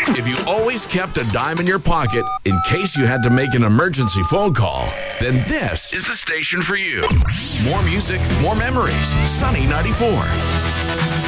If you always kept a dime in your pocket in case you had to make an emergency phone call, then this is the station for you. More music, more memories. Sunny 94.